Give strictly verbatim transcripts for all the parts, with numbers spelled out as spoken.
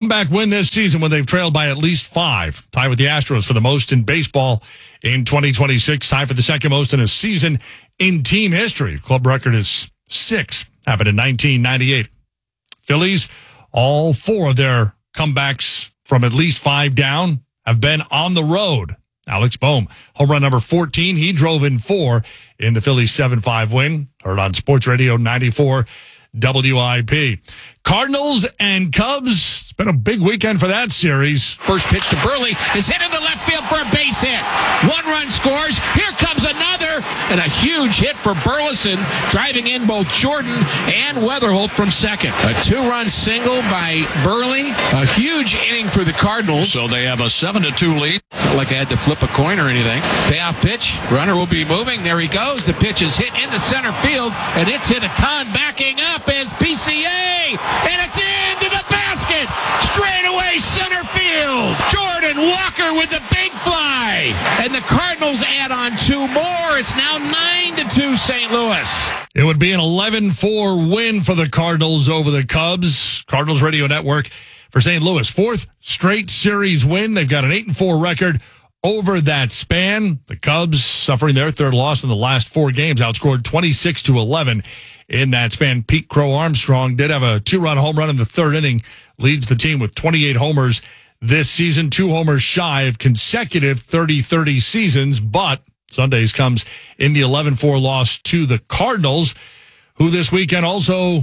comeback win this season when they've trailed by at least five. Tied with the Astros for the most in baseball in twenty twenty-six. Tied for the second most in a season in team history. Club record is six. Happened in nineteen ninety-eight. Phillies, all four of their comebacks from at least five down have been on the road. Alex Bohm, home run number fourteen. He drove in four in the Phillies seven five win. Heard on Sports Radio ninety-four W I P. Cardinals and Cubs. It's been a big weekend for that series. First pitch to Burley is hit into left field for a base hit. One run scores. Here comes another. And a huge hit for Burleson, driving in both Jordan and Weatherholt from second. A two-run single by Burley. A huge inning for the Cardinals. So they have a seven to two lead. Not like they had to flip a coin or anything. Payoff pitch. Runner will be moving. There he goes. The pitch is hit into center field, and it's hit a ton. Backing up is P C A, and it's into the basket. Straight away center field. Jordan Walker with the big fly. And the Cardinals add on two more. It's now nine to two Saint Louis. It would be an eleven four win for the Cardinals over the Cubs. Cardinals Radio Network for Saint Louis. Fourth straight series win. They've got an eight and four record over that span. The Cubs, suffering their third loss in the last four games, outscored twenty-six to eleven in that span. Pete Crow Armstrong did have a two-run home run in the third inning, leads the team with twenty-eight homers this season, two homers shy of consecutive thirty thirty seasons, but Sundays comes in the eleven four loss to the Cardinals, who this weekend also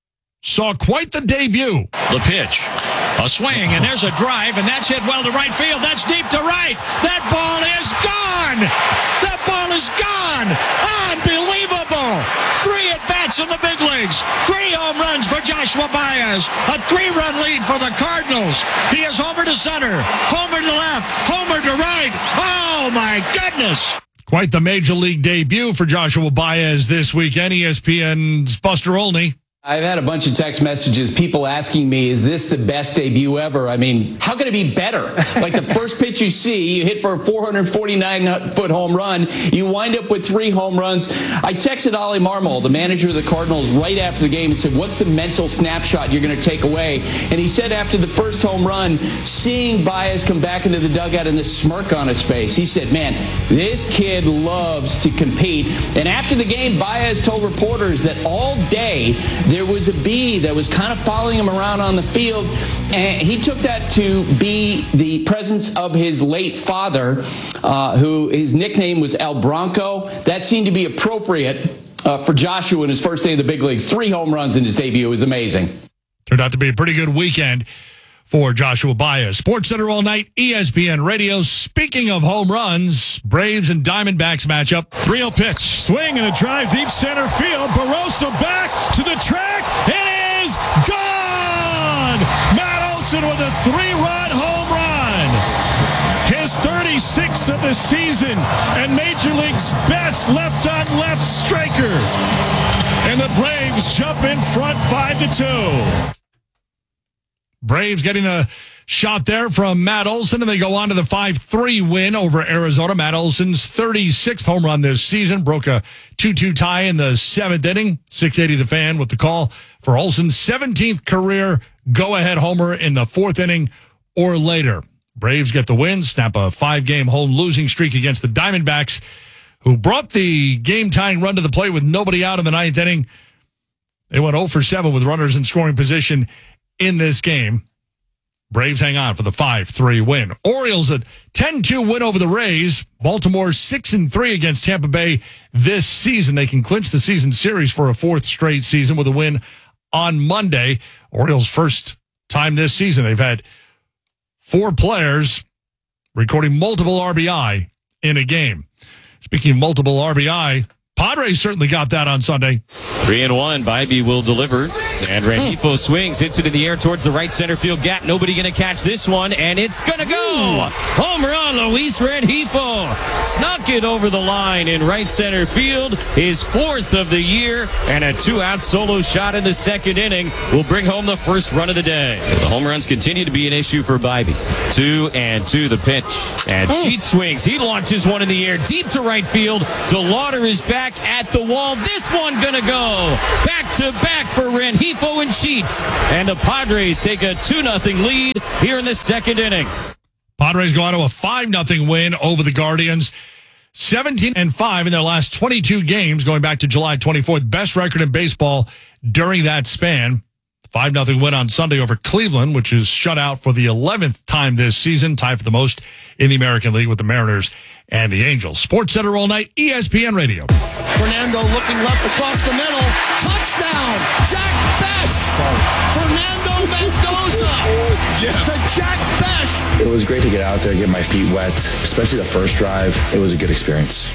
saw quite the debut. The pitch, a swing, and there's a drive, and that's hit well to right field. That's deep to right. That ball is gone. That ball is gone. Unbelievable. Three at-bats in the big leagues. Three home runs for Joshua Baez. A three-run lead for the Cardinals. He is homer to center, homer to left, homer to right. Oh, my goodness. Quite the major league debut for Joshua Baez this weekend. E S P N's Buster Olney. I've had a bunch of text messages, people asking me, is this the best debut ever? I mean, how could it be better? Like the first pitch you see, you hit for a four hundred forty-nine foot home run. You wind up with three home runs. I texted Ollie Marmol, the manager of the Cardinals, right after the game and said, what's the mental snapshot you're going to take away? And he said after the first home run, seeing Baez come back into the dugout and the smirk on his face, he said, man, this kid loves to compete. And after the game, Baez told reporters that all day, there was a bee that was kind of following him around on the field, and he took that to be the presence of his late father, uh, who his nickname was El Bronco. That seemed to be appropriate uh, for Joshua in his first day in the big leagues. Three home runs in his debut. It was amazing. Turned out to be a pretty good weekend for Joshua Baez. Sports Center all night, E S P N Radio. Speaking of home runs, Braves and Diamondbacks matchup. three oh pitch. Swing and a drive deep center field. Barroso back to the track. It is gone! Matt Olson with a three-run home run. His thirty-sixth of the season and Major League's best left-on-left striker. And the Braves jump in front five to two. Braves getting a shot there from Matt Olson, and they go on to the five three win over Arizona. Matt Olson's thirty-sixth home run this season, broke a two two tie in the seventh inning. six eighty The Fan with the call for Olson's seventeenth career go-ahead homer in the fourth inning or later. Braves get the win, snap a five-game home losing streak against the Diamondbacks, who brought the game-tying run to the plate with nobody out in the ninth inning. They went oh for seven with runners in scoring position in this game. Braves hang on for the five three win. Orioles a ten two win over the Rays. Baltimore six and three against Tampa Bay this season. They can clinch the season series for a fourth straight season with a win on Monday. Orioles' first time this season. They've had four players recording multiple R B I in a game. Speaking of multiple R B I, Padres certainly got that on Sunday. Three and one. Bybee will deliver. And Rengifo swings, hits it in the air towards the right center field gap. Nobody going to catch this one, and it's going to go. Home run, Luis Rengifo. Snuck it over the line in right center field. His fourth of the year, and a two-out solo shot in the second inning will bring home the first run of the day. So the home runs continue to be an issue for Bybee. Two and two the pitch. And Sheets swings. He launches one in the air deep to right field. DeLauder is back. back at the wall. This one gonna go back to back for Rengifo and Sheets. And the Padres take a two nothing lead here in the second inning. Padres go on to a five nothing win over the Guardians. seventeen and five in their last twenty-two games going back to July twenty-fourth. Best record in baseball during that span. five nothing win on Sunday over Cleveland, which is shut out for the eleventh time this season, tied for the most in the American League with the Mariners and the Angels. Sports Center all night, E S P N Radio. Fernando looking left across the middle. Touchdown, Jack Besh. Fernando Mendoza yes. to Jack Besh. It was great to get out there, get my feet wet, especially the first drive. It was a good experience.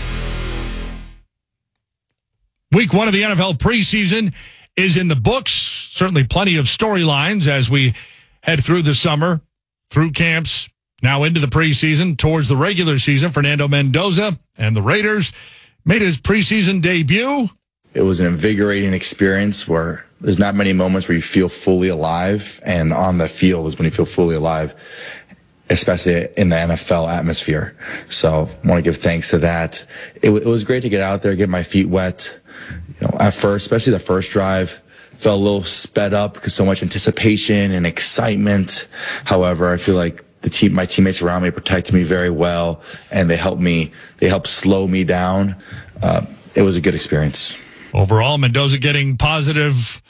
Week one of the N F L preseason is in the books. Certainly plenty of storylines as we head through the summer, through camps, now into the preseason, towards the regular season. Fernando Mendoza and the Raiders made his preseason debut. It was an invigorating experience where there's not many moments where you feel fully alive, and on the field is when you feel fully alive, especially in the N F L atmosphere. So I want to give thanks to that. It, it was great to get out there, get my feet wet. You know, at first, especially the first drive, felt a little sped up because so much anticipation and excitement. However, I feel like the team, my teammates around me protected me very well, and they helped me, they helped slow me down. Uh, it was a good experience. Overall, Mendoza getting positive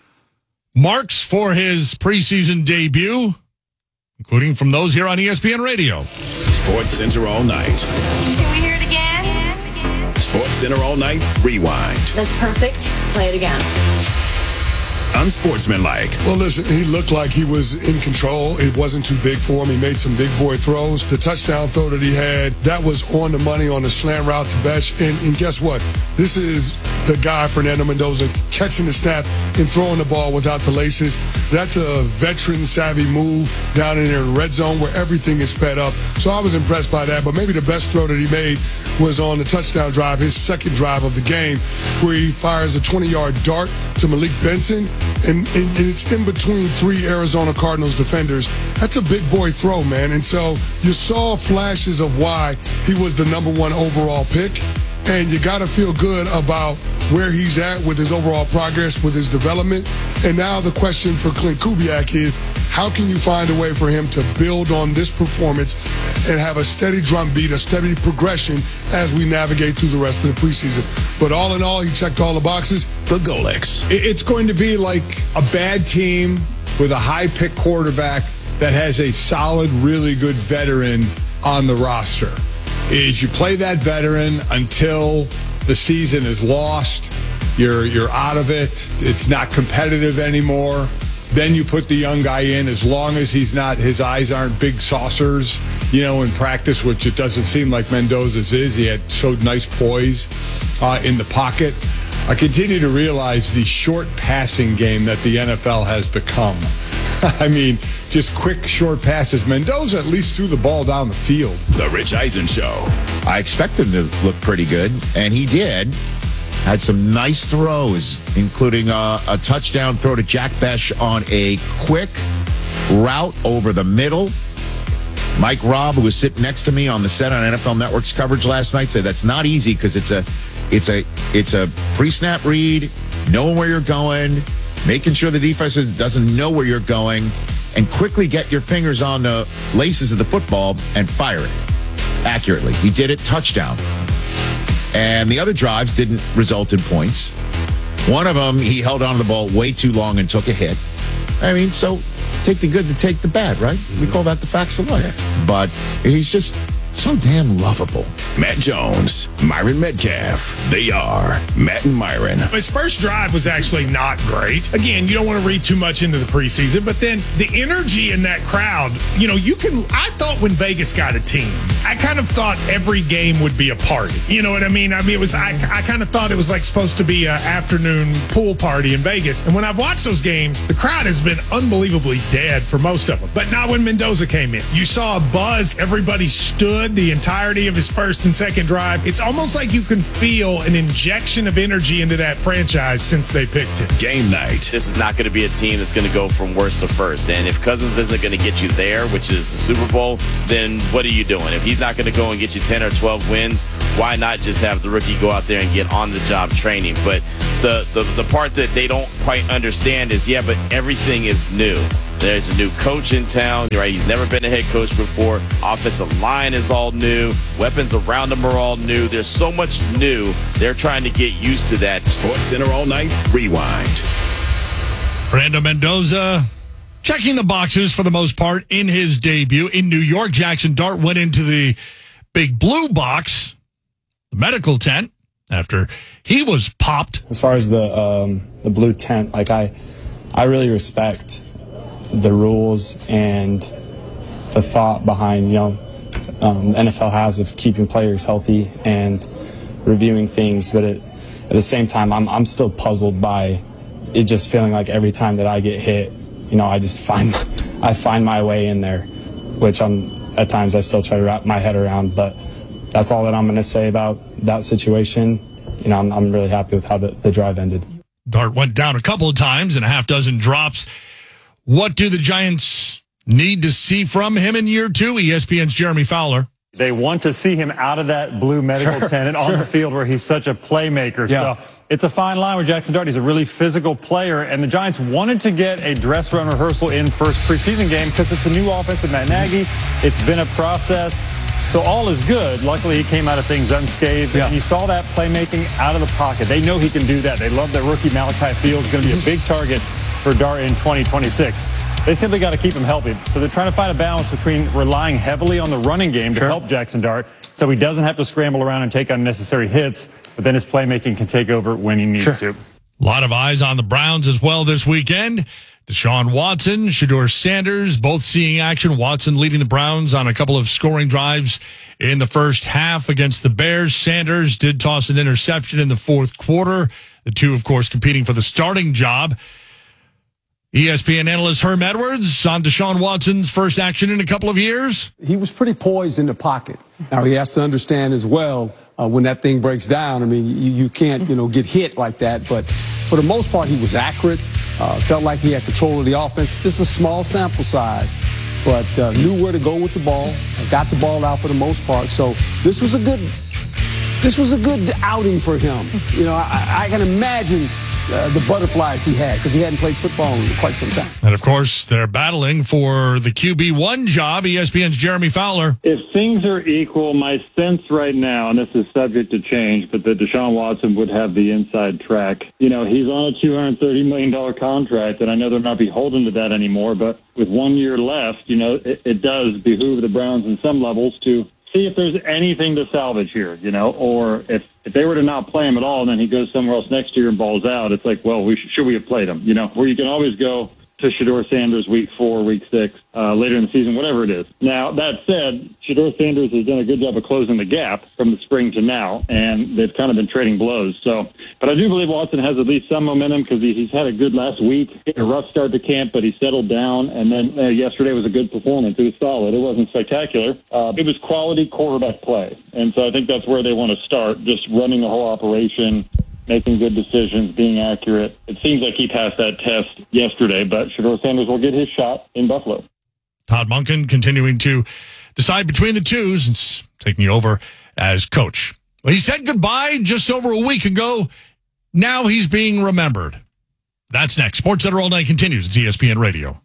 marks for his preseason debut, including from those here on E S P N Radio. Sports Center all night. Can we hear it again? Sports Center all night, rewind. That's perfect. Play it again. Unsportsmanlike. Well, listen, he looked like he was in control. It wasn't too big for him. He made some big boy throws. The touchdown throw that he had, that was on the money on the slant route to Besh. And, and guess what? This is the guy, Fernando Mendoza, catching the snap and throwing the ball without the laces. That's a veteran-savvy move down in there in red zone where everything is sped up. So I was impressed by that. But maybe the best throw that he made was on the touchdown drive, his second drive of the game, where he fires a twenty-yard dart to Malik Benson. And, and, and it's in between three Arizona Cardinals defenders. That's a big boy throw, man. And so you saw flashes of why he was the number one overall pick. And you got to feel good about where he's at with his overall progress, with his development. And now the question for Clint Kubiak is, how can you find a way for him to build on this performance and have a steady drumbeat, a steady progression as we navigate through the rest of the preseason? But all in all, he checked all the boxes. The Golex. It's going to be like a bad team with a high-pick quarterback that has a solid, really good veteran on the roster. Is you play that veteran until the season is lost, you're you're out of it, it's not competitive anymore. Then you put the young guy in as long as he's not, his eyes aren't big saucers, you know, in practice, which it doesn't seem like Mendoza's is. He had so nice poise uh, in the pocket. I continue to realize the short passing game that the N F L has become. I mean, just quick, short passes. Mendoza at least threw the ball down the field. The Rich Eisen Show. I expected him to look pretty good, and he did. Had some nice throws, including a, a touchdown throw to Jack Besh on a quick route over the middle. Mike Robb, who was sitting next to me on the set on N F L Network's coverage last night, said that's not easy because it's a, it's a, it's a pre-snap read, knowing where you're going, making sure the defense doesn't know where you're going, and quickly get your fingers on the laces of the football and fire it accurately. He did it, touchdown. And the other drives didn't result in points. One of them, he held on to the ball way too long and took a hit. I mean, so take the good to take the bad, right? We call that the facts of life. But he's just so damn lovable. Matt Jones, Myron Metcalf. They are Matt and Myron. His first drive was actually not great. Again, you don't want to read too much into the preseason, but then the energy in that crowd, you know, you can, I thought when Vegas got a team, I kind of thought every game would be a party. You know what I mean? I mean, it was, I, I kind of thought it was like supposed to be an afternoon pool party in Vegas. And when I've watched those games, the crowd has been unbelievably dead for most of them. But not when Mendoza came in. You saw a buzz. Everybody stood good the entirety of his first and second drive. It's almost like you can feel an injection of energy into that franchise since they picked him. Game night. This is not going to be a team that's going to go from worst to first. And if Cousins isn't going to get you there, which is the Super Bowl, then what are you doing? If he's not going to go and get you ten or twelve wins, why not just have the rookie go out there and get on-the-job training? But the, the, the part that they don't quite understand is, yeah, but everything is new. There's a new coach in town, right? He's never been a head coach before. Offensive line is all new. Weapons around him are all new. There's so much new. They're trying to get used to that. Sports Center All Night Rewind. Fernando Mendoza checking the boxes for the most part in his debut. In New York, Jackson Dart went into the big blue box, the medical tent, after he was popped. As far as the um, the blue tent, like I, I really respect the rules and the thought behind, you know, um, the N F L has of keeping players healthy and reviewing things. But it, at the same time, I'm I'm still puzzled by it just feeling like every time that I get hit, you know, I just find I find my way in there, which I'm at times I still try to wrap my head around. But that's all that I'm going to say about that situation. You know, I'm, I'm really happy with how the, the drive ended. Dart went down a couple of times and a half dozen drops. What do the Giants need to see from him in year two? E S P N's Jeremy Fowler. They want to see him out of that blue medical Sure, tent and on sure. the field where he's such a playmaker. Yeah. So it's a fine line with Jackson Dart. He's a really physical player, and the Giants wanted to get a dress run rehearsal in first preseason game because it's a new offense with Matt Nagy. It's been a process. So all is good. Luckily, he came out of things unscathed. Yeah. And you saw that playmaking out of the pocket. They know he can do that. They love that rookie Malachi Fields going to be a big target for Dart in twenty twenty-six. They simply got to keep him healthy. So they're trying to find a balance between relying heavily on the running game to Sure. help Jackson Dart so he doesn't have to scramble around and take unnecessary hits, but then his playmaking can take over when he needs Sure. to. A lot of eyes on the Browns as well this weekend. Deshaun Watson, Shedeur Sanders, both seeing action. Watson leading the Browns on a couple of scoring drives in the first half against the Bears. Sanders did toss an interception in the fourth quarter. The two, of course, competing for the starting job. E S P N analyst Herm Edwards on Deshaun Watson's first action in a couple of years. He was pretty poised in the pocket. Now, he has to understand as well uh, when that thing breaks down. I mean, you, you can't, you know, get hit like that. But for the most part, he was accurate, uh, felt like he had control of the offense. This is a small sample size, but uh, knew where to go with the ball, got the ball out for the most part. So this was a good, this was a good outing for him. You know, I, I can imagine Uh, the butterflies he had because he hadn't played football in quite some time. And, of course, they're battling for the Q B one job. E S P N's Jeremy Fowler. If things are equal, my sense right now, and this is subject to change, but that Deshaun Watson would have the inside track. You know, he's on a two hundred thirty million dollars contract, and I know they're not beholden to that anymore, but with one year left, you know, it, it does behoove the Browns in some levels to see if there's anything to salvage here, you know, or if, if they were to not play him at all and then he goes somewhere else next year and balls out, it's like, well, we should, should we have played him, you know, where you can always go to Shedeur Sanders week four, week six, uh, later in the season, whatever it is. Now, that said, Shedeur Sanders has done a good job of closing the gap from the spring to now, and they've kind of been trading blows. So, but I do believe Watson has at least some momentum because he, he's had a good last week, he had a rough start to camp, but he settled down, and then uh, yesterday was a good performance. It was solid. It wasn't spectacular. Uh, it was quality quarterback play, and so I think that's where they want to start, just running the whole operation, making good decisions, being accurate. It seems like he passed that test yesterday, but Shedeur Sanders will get his shot in Buffalo. Todd Monken continuing to decide between the two since taking over as coach. Well, he said goodbye just over a week ago. Now he's being remembered. That's next. Sports Center All Night continues. It's E S P N Radio.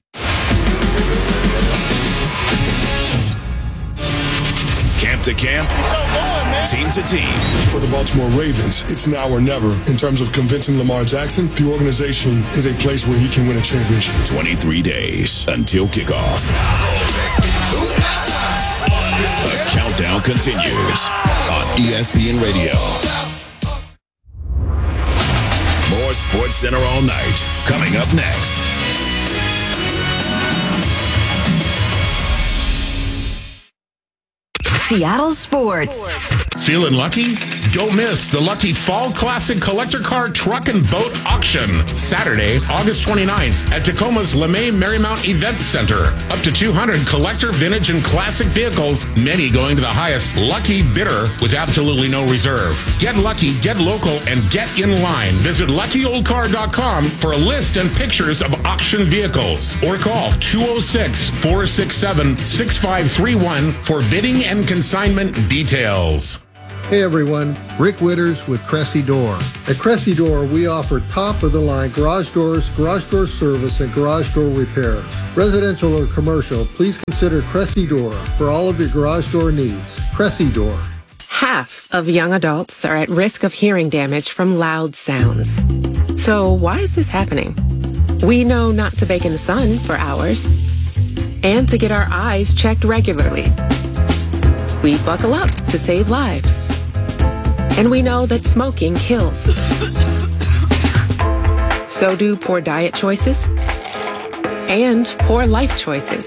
Camp to camp, team to team. For the Baltimore Ravens, it's now or never. In terms of convincing Lamar Jackson, the organization is a place where he can win a championship. twenty-three days until kickoff. The countdown continues on E S P N Radio. More Sports Center All Night coming up next. Seattle Sports. Feeling lucky? Don't miss the Lucky Fall Classic Collector Car Truck and Boat Auction, Saturday, August twenty-ninth at Tacoma's LeMay Marymount Event Center. Up to two hundred collector, vintage, and classic vehicles, many going to the highest lucky bidder with absolutely no reserve. Get lucky, get local, and get in line. Visit lucky old car dot com for a list and pictures of auction vehicles. Or call two oh six, four six seven, six five three one for bidding and consignment details. Hey everyone, Rick Witters with Cressy Door. At Cressy Door, we offer top-of-the-line garage doors, garage door service, and garage door repairs. Residential or commercial, please consider Cressy Door for all of your garage door needs. Cressy Door. Half of young adults are at risk of hearing damage from loud sounds. So why is this happening? We know not to bake in the sun for hours and to get our eyes checked regularly. We buckle up to save lives. And we know that smoking kills. So do poor diet choices and poor life choices.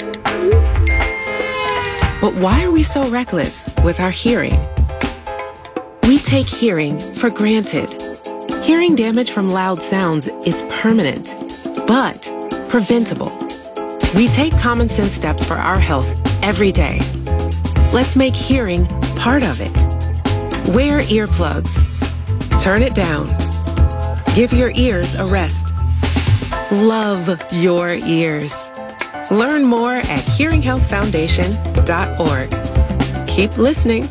But why are we so reckless with our hearing? We take hearing for granted. Hearing damage from loud sounds is permanent, but preventable. We take common sense steps for our health every day. Let's make hearing part of it. Wear earplugs. Turn it down. Give your ears a rest. Love your ears. Learn more at hearing health foundation dot org. Keep listening.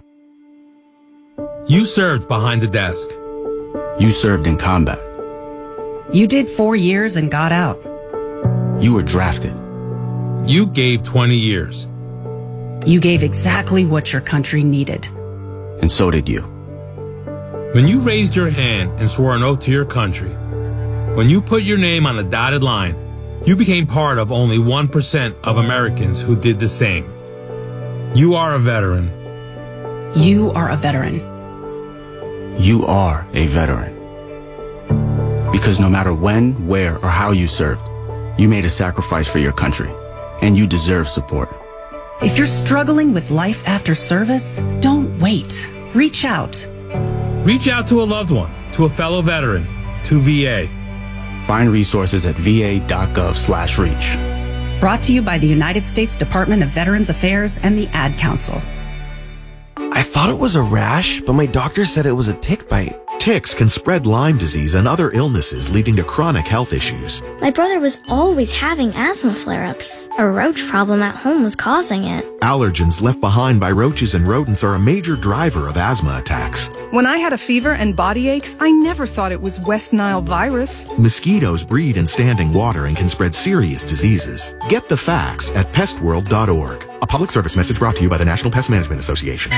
You served behind the desk. You served in combat. You did four years and got out. You were drafted. You gave twenty years. You gave exactly what your country needed. And so did you. When you raised your hand and swore an oath to your country, when you put your name on a dotted line, you became part of only one percent of Americans who did the same. You are a veteran. You are a veteran. You are a veteran. Because no matter when, where, or how you served, you made a sacrifice for your country, and you deserve support. If you're struggling with life after service, don't wait. Reach out. Reach out to a loved one, to a fellow veteran, to V A. Find resources at v a dot gov slash reach. Brought to you by the United States Department of Veterans Affairs and the Ad Council. I thought it was a rash, but my doctor said it was a tick bite. Ticks can spread Lyme disease and other illnesses, leading to chronic health issues. My brother was always having asthma flare-ups. A roach problem at home was causing it. Allergens left behind by roaches and rodents are a major driver of asthma attacks. When I had a fever and body aches, I never thought it was West Nile virus. Mosquitoes breed in standing water and can spread serious diseases. Get the facts at pest world dot org. A public service message brought to you by the National Pest Management Association.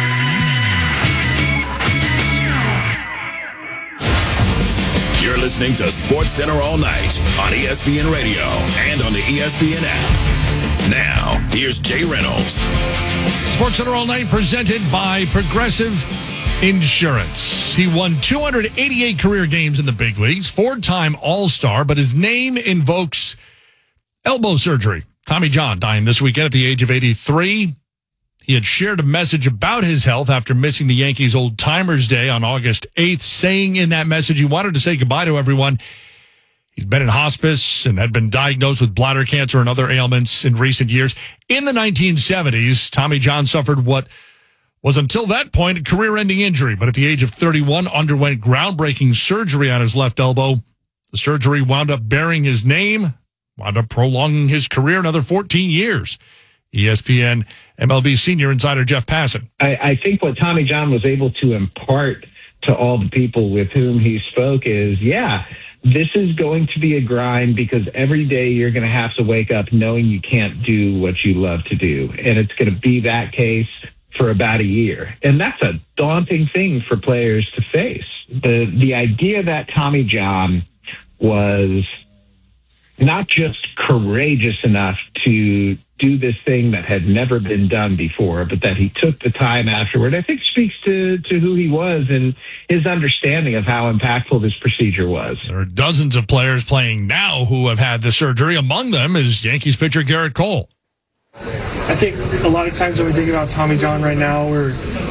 You're listening to SportsCenter all night on E S P N Radio and on the E S P N app. Now, here's Jay Reynolds. SportsCenter all night presented by Progressive Insurance. He won two hundred eighty-eight career games in the big leagues, four-time All-Star, but his name invokes elbow surgery. Tommy John dying this weekend at the age of eighty-three. He had shared a message about his health after missing the Yankees' Old Timers Day on August eighth, saying in that message he wanted to say goodbye to everyone. He's been in hospice and had been diagnosed with bladder cancer and other ailments in recent years. In the nineteen seventies, Tommy John suffered what was until that point a career-ending injury, but at the age of thirty-one underwent groundbreaking surgery on his left elbow. The surgery wound up bearing his name, wound up prolonging his career another fourteen years. E S P N M L B senior insider Jeff Passan. I, I think what Tommy John was able to impart to all the people with whom he spoke is, yeah, this is going to be a grind because every day you're going to have to wake up knowing you can't do what you love to do. And it's going to be that case for about a year. And that's a daunting thing for players to face. The, the idea that Tommy John was not just courageous enough to do this thing that had never been done before, but that he took the time afterward, I think speaks to, to who he was and his understanding of how impactful this procedure was. There are dozens of players playing now who have had the surgery. Among them is Yankees pitcher Garrett Cole. I think a lot of times when we think about Tommy John right now, we're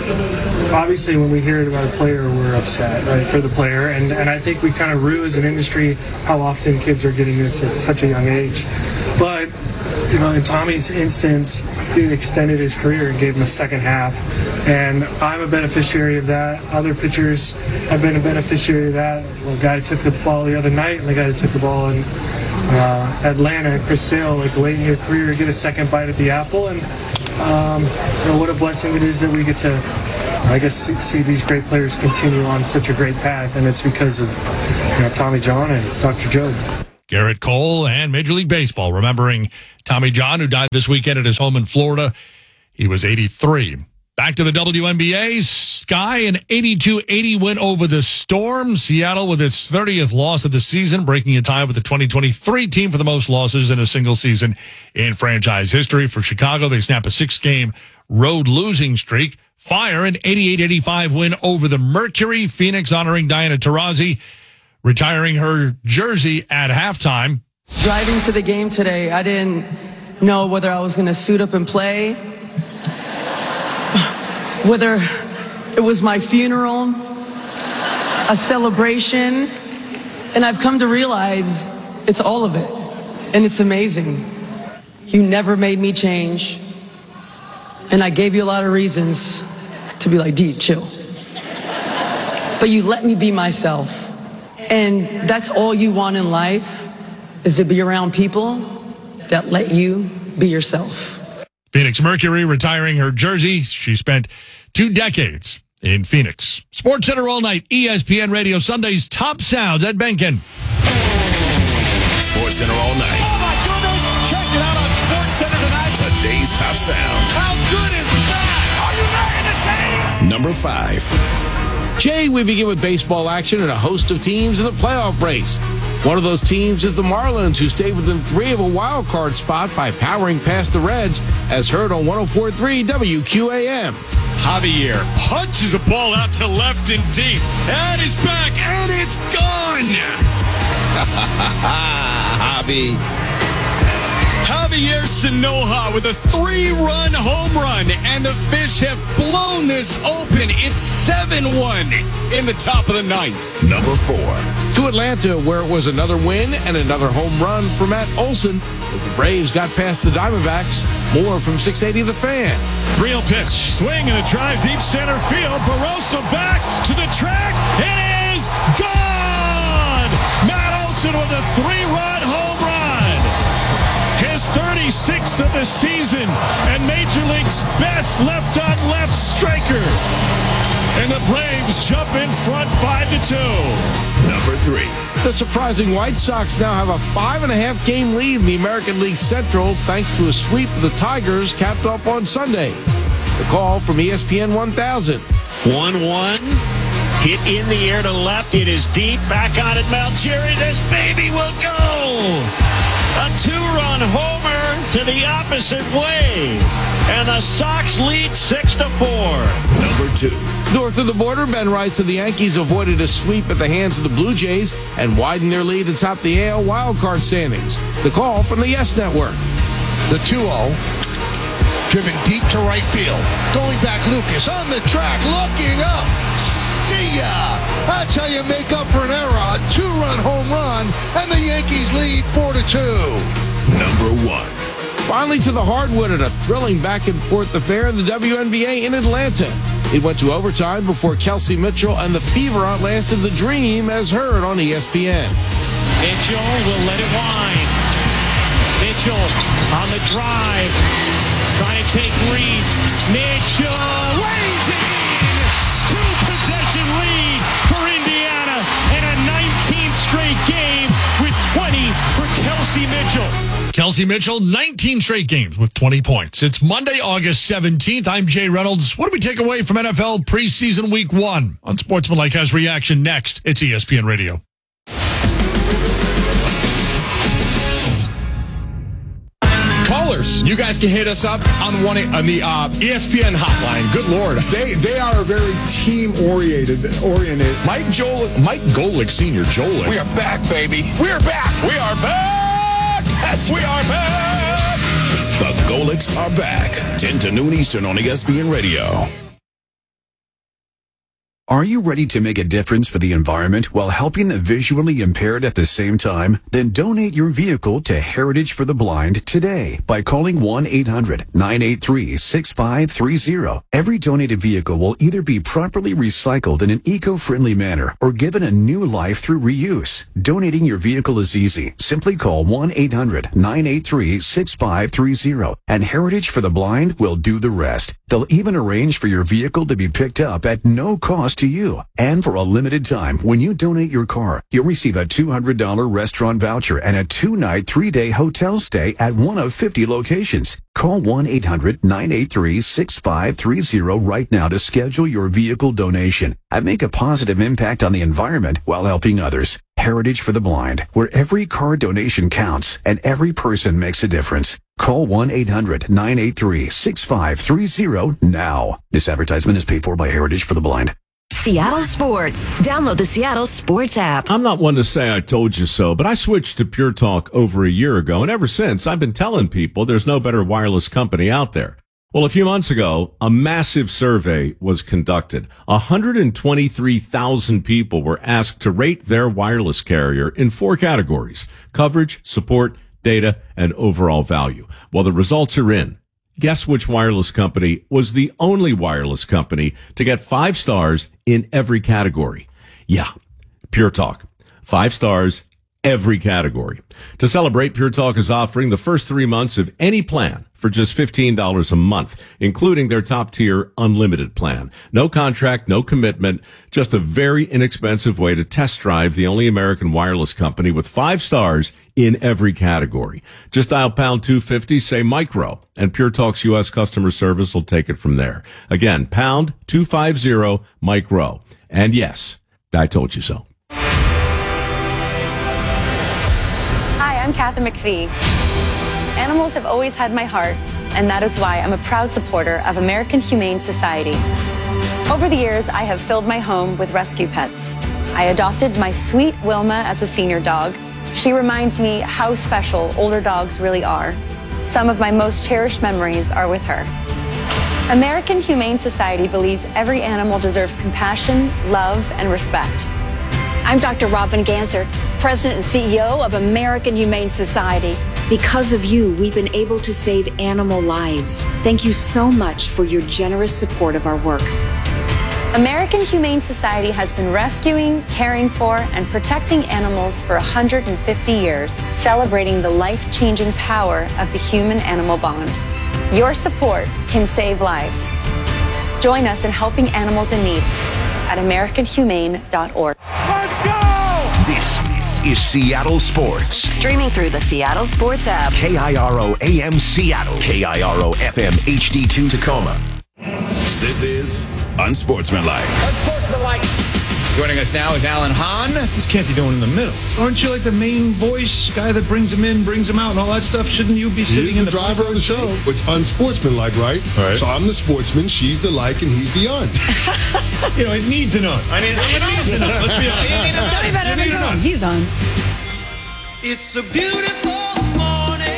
obviously when we hear about a player, we're upset, right, for the player. And, and I think we kind of rue as an industry how often kids are getting this at such a young age. But, you know, in Tommy's instance, he extended his career and gave him a second half. And I'm a beneficiary of that. Other pitchers have been a beneficiary of that. Well, the guy who took the ball the other night and the guy who took the ball in uh, Atlanta, Chris Sale, like late in your career, get a second bite at the apple. And um, you know, what a blessing it is that we get to, I guess, see these great players continue on such a great path. And it's because of, you know, Tommy John and Doctor Joe. Garrett Cole and Major League Baseball remembering Tommy John, who died this weekend at his home in Florida. He was eighty-three. Back to the W N B A. Sky, an eighty-two eighty win over the Storm. Seattle with its thirtieth loss of the season, breaking a tie with the twenty twenty-three team for the most losses in a single season in franchise history. For Chicago, they snap a six-game road losing streak. Fire, an eighty-eight eighty-five win over the Mercury. Phoenix honoring Diana Taurasi, retiring her jersey at halftime. Driving to the game today, I didn't know whether I was going to suit up and play, whether it was my funeral, a celebration, and I've come to realize it's all of it, and it's amazing. You never made me change, and I gave you a lot of reasons to be like, D, chill. But you let me be myself. And that's all you want in life, is to be around people that let you be yourself. Phoenix Mercury retiring her jersey. She spent two decades in Phoenix. Sports Center all night. E S P N Radio Sunday's top sounds. Ed Benkin. Sports Center all night. Oh my goodness! Check it out on Sports Center tonight. Today's top sound. How good is that? Are you ready to take? Number five. Jay, we begin with baseball action and a host of teams in the playoff race. One of those teams is the Marlins, who stayed within three of a wild card spot by powering past the Reds, as heard on one oh four point three W Q A M. Javier punches a ball out to left and deep. And it's back, and it's gone! Javi. Javier Sanoja with a three-run home run, and the Fish have blown this open. It's seven one in the top of the ninth. Number four. To Atlanta, where it was another win and another home run for Matt Olson, but the Braves got past the Diamondbacks. More from six eighty The Fan. three oh pitch, swing and a drive deep center field. Barossa back to the track. It is gone! Matt Olson with a three-run home run. His thirty-sixth of the season, and Major League's best left-on-left striker. And the Braves jump in front five to two. Number three. The surprising White Sox now have a five and a half game lead in the American League Central, thanks to a sweep of the Tigers capped off on Sunday. The call from E S P N one thousand. one one. Hit in the air to left. It is deep. Back on it, Mount Jerry. This baby will go. A two-run homer to the opposite way. And the Sox lead six to four. Number two. North of the border, Ben writes that the Yankees avoided a sweep at the hands of the Blue Jays and widened their lead atop the A L wildcard standings. The call from the Yes Network. The two oh. Driven deep to right field. Going back, Lucas on the track, looking up. See ya! That's how you make up for an error. A two-run home run, and the Yankees lead four to two. Number one. Finally to the hardwood at a thrilling back-and-forth affair in the W N B A in Atlanta. It went to overtime before Kelsey Mitchell and the Fever outlasted the Dream, as heard on E S P N. Mitchell will let it wind. Mitchell on the drive. Trying to take Reese. Mitchell lays it in. Two-possession lead for Indiana and a nineteenth straight game with twenty for Kelsey Mitchell. Kelsey Mitchell, nineteen straight games with twenty points. It's Monday, August seventeenth. I'm Jay Reynolds. What do we take away from N F L preseason week one? On Sportsmanlike has reaction next. It's E S P N Radio. Callers, you guys can hit us up on one on the uh, E S P N hotline. Good Lord, They they are very team oriented. Oriented. Mike Joel, Mike Golick Senior Joel. We are back, baby. We are back. We are back. That's we are back. The Golicks are back. ten to noon Eastern on E S P N Radio. Are you ready to make a difference for the environment while helping the visually impaired at the same time? Then donate your vehicle to Heritage for the Blind today by calling one eight hundred nine eight three six five three zero. Every donated vehicle will either be properly recycled in an eco-friendly manner or given a new life through reuse. Donating your vehicle is easy. Simply call one eight hundred nine eight three six five three zero and Heritage for the Blind will do the rest. They'll even arrange for your vehicle to be picked up at no cost to you. And for a limited time, when you donate your car, you'll receive a two hundred dollars restaurant voucher and a two-night, three-day hotel stay at one of fifty locations. Call one eight hundred nine eight three six five three zero right now to schedule your vehicle donation and make a positive impact on the environment while helping others. Heritage for the Blind, where every car donation counts and every person makes a difference. Call one eight hundred nine eight three six five three zero now. This advertisement is paid for by Heritage for the Blind. Seattle Sports. Download the Seattle Sports app. I'm not one to say I told you so, but I switched to Pure Talk over a year ago, and ever since, I've been telling people there's no better wireless company out there. Well, a few months ago, a massive survey was conducted. one hundred twenty-three thousand people were asked to rate their wireless carrier in four categories: coverage, support, data, and overall value. Well, the results are in. Guess which wireless company was the only wireless company to get five stars in every category? Yeah, Pure Talk. Five stars, every category. To celebrate, Pure Talk is offering the first three months of any plan for just fifteen dollars a month, including their top-tier unlimited plan. No contract, no commitment, just a very inexpensive way to test drive the only American wireless company with five stars in every category. Just dial pound two fifty, say micro, and Pure Talk's U S customer service will take it from there. Again, pound two fifty, micro. And yes, I told you so. Hi, I'm Kathy McPhee. Animals have always had my heart, and that is why I'm a proud supporter of American Humane Society. Over the years, I have filled my home with rescue pets. I adopted my sweet Wilma as a senior dog. She reminds me how special older dogs really are. Some of my most cherished memories are with her. American Humane Society believes every animal deserves compassion, love, and respect. I'm Doctor Robin Ganser, President and C E O of American Humane Society. Because of you, we've been able to save animal lives. Thank you so much for your generous support of our work. American Humane Society has been rescuing, caring for, and protecting animals for one hundred fifty years, celebrating the life-changing power of the human-animal bond. Your support can save lives. Join us in helping animals in need at american humane dot org. Let's go! This is Seattle Sports. Streaming through the Seattle Sports app. K I R O A M Seattle. K I R O F M H D two Tacoma. This is Unsportsmanlike. Unsportsmanlike. Joining us now is Alan Hahn. What's Canty doing in the middle? Aren't you like the main voice guy that brings him in, brings him out, and all that stuff? Shouldn't you be sitting He's in the, the driver of the show? It's unsportsmanlike, right? Right. So I'm the sportsman, she's the like, and he's the un. You know, it needs an un. I mean, it needs an un. Let's be honest. Tell me about Evan Cohen. He's on. It's a beautiful morning.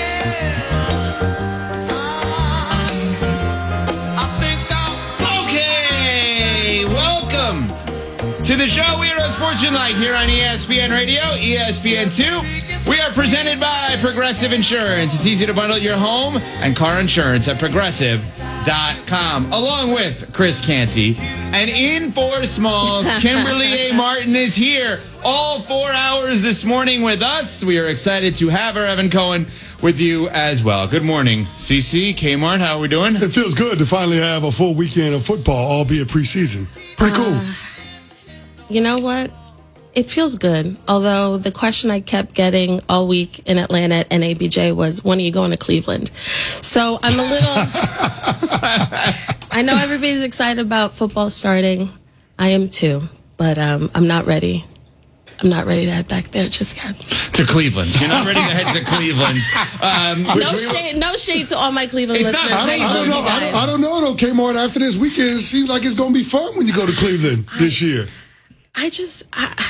I think I'll... Okay, welcome to the show. We are on Sportsmanlike here on E S P N Radio, E S P N two. We are presented by Progressive Insurance. It's easy to bundle your home and car insurance at progressive dot com. Along with Chris Canty. And in for Smalls, Kimberly A. Martin is here all four hours this morning with us. We are excited to have her, Evan Cohen, with you as well. Good morning, C C, Kmart. How are we doing? It feels good to finally have a full weekend of football, albeit preseason. Pretty cool. Uh, you know what? It feels good. Although the question I kept getting all week in Atlanta at N A B J was, when are you going to Cleveland? So I'm a little... I know everybody's excited about football starting. I am too. But um, I'm not ready. I'm not ready to head back there just yet. To Cleveland. You're not ready to head to Cleveland. Um, no shade, no shade to all my Cleveland It's listeners. not- I don't, I don't know. I don't, I don't know, though, Kmart. After this weekend, it seems like it's going to be fun when you go to Cleveland this year. I just, I,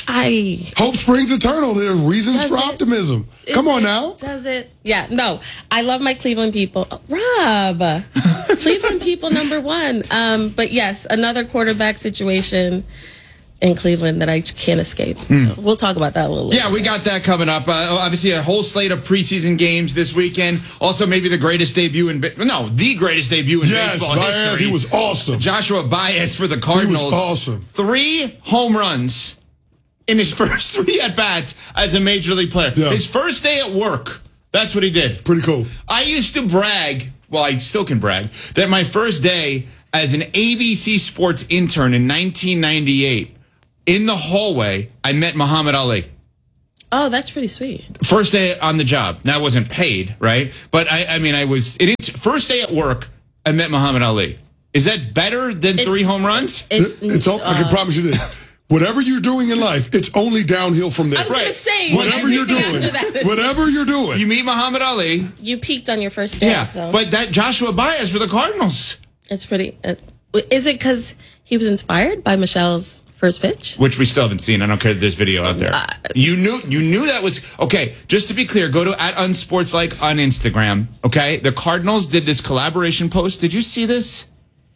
I Hope springs eternal. There are reasons Does for it? optimism. Is Come on it- now. Does it? Yeah, no. I love my Cleveland people. Oh, Rob, Cleveland people number one. Um, but yes, another quarterback situation in Cleveland that I can't escape. So we'll talk about that a little later. Yeah, we got that coming up. Uh, obviously, a whole slate of preseason games this weekend. Also, maybe the greatest debut in ba- no, the greatest debut in Yes, baseball Baez, history. he was awesome. Joshua Baez for the Cardinals. He was awesome. Three home runs in his first three at bats as a major league player. Yeah. His first day at work. That's what he did. Pretty cool. I used to brag. Well, I still can brag that my first day as an A B C Sports intern in nineteen ninety-eight. In the hallway, I met Muhammad Ali. Oh, that's pretty sweet. First day on the job. Now, I wasn't paid, right? But I, I mean, I was. It, first day at work, I met Muhammad Ali. Is that better than It's- three home runs? It's, It's all, I can uh, promise you this. Whatever you're doing in life, it's only downhill from there. I was going to say, Whatever you're everything doing, after that is- whatever you're doing. You meet Muhammad Ali. You peaked on your first day. Yeah, so but that Joshua Baez for the Cardinals, it's pretty. Uh, is it because he was inspired by Michelle's first pitch? which we still haven't seen. I don't care if there's video out there. You knew, you knew that was okay. Just to be clear, go to at unsportslike on Instagram. Okay, the Cardinals did this collaboration post. Did you see this?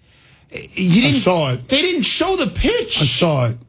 You didn't, I saw it. They didn't show the pitch. I saw it.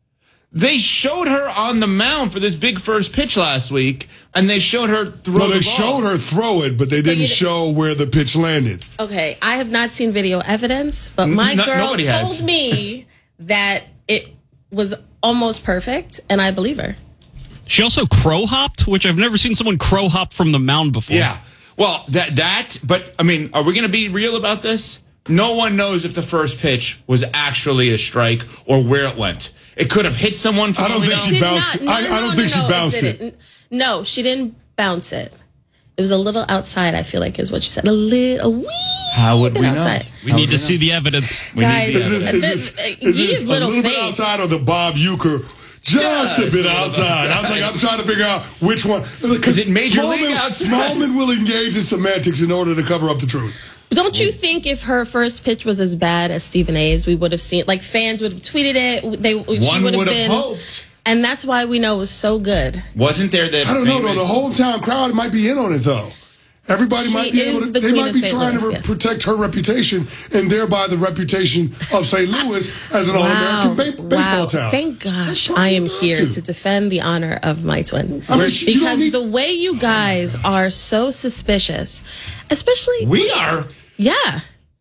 They showed her on the mound for this big first pitch last week, and they showed her throw No, the they ball. showed her throw it, but they didn't you- show where the pitch landed. Okay, I have not seen video evidence, but my No- girl nobody told has. me that it was almost perfect, and I believe her. She also crow hopped, which I've never seen someone crow hop from the mound before. Yeah. Well, that that, but I mean, are we going to be real about this? No one knows if the first pitch was actually a strike or where it went. It could have hit someone. For I don't all we think know. she Did bounced not- it. no, I, no, I don't no, think no, she bounced it. didn't. No, she didn't bounce it. It was a little outside, I feel like, is what she said. A little, a wee How would bit we outside. know? We How need would to we see know? the evidence. We Guys, need the Is this, evidence. is this, Uh, is Yee's this a little little bit faith. outside of the Bob Euchre? Just, Just a a bit little outside. I'm like, I'm trying to figure out which one. Is it Major League Smallman- outside? Smallman will engage in semantics in order to cover up the truth. Don't you think if her first pitch was as bad as Stephen A's, we would have seen, like, fans would have tweeted it. They, she One would have would have been. hoped. And that's why we know it was so good. Wasn't there that I don't know, though. famous- The hometown crowd might be in on it, though. Everybody She might be able is to. the They queen might of be Saint trying to Louis, re- yes. protect her reputation and thereby the reputation of Saint Louis as an all-American ba- baseball wow. town. Thank gosh probably I am what they're here up to. to defend the honor of my twin. I mean, she- you don't because need- the way you guys are so suspicious, especially. We are. Yeah.